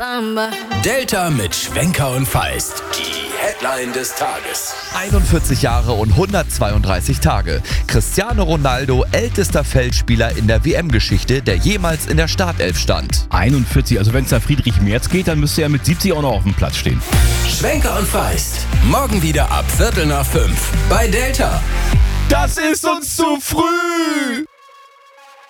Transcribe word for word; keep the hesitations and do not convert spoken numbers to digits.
Delta mit Schwenker und Feist. Die Headline des Tages. einundvierzig Jahre und hundertzweiunddreißig Tage. Cristiano Ronaldo, ältester Feldspieler in der W M-Geschichte, der jemals in der Startelf stand. einundvierzig, also wenn es nach Friedrich Merz geht, dann müsste er mit siebzig auch noch auf dem Platz stehen. Schwenker und Feist. Morgen wieder ab Viertel nach fünf bei Delta. Das ist uns zu früh!